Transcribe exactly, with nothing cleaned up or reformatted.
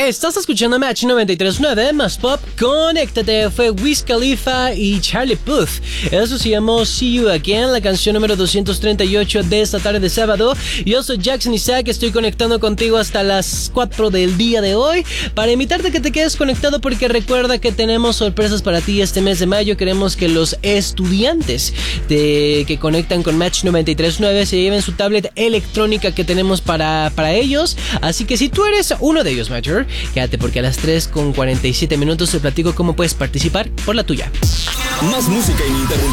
Estás escuchando Match noventa y tres punto nueve, más pop, conéctate. Fue Wiz Khalifa y Charlie Puth. Eso se llamó See You Again, la canción número doscientos treinta y ocho de esta tarde de sábado. Yo soy Jackson Isaac, estoy conectando contigo hasta las cuatro del día de hoy para invitarte a que te quedes conectado, porque recuerda que tenemos sorpresas para ti este mes de mayo. Queremos que los estudiantes de, que conectan con Match noventa y tres punto nueve se lleven su tablet electrónica que tenemos para, para ellos. Así que si tú eres uno de ellos, Matcher, quédate, porque a las tres con cuarenta y siete minutos te platico cómo puedes participar por la tuya. Más música ininterrumpida.